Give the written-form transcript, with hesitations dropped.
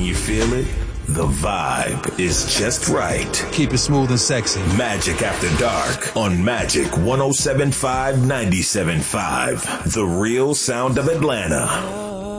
you feel it? The vibe is just right. Keep it smooth and sexy. Magic After Dark on Magic 107.5 97.5. The real sound of Atlanta.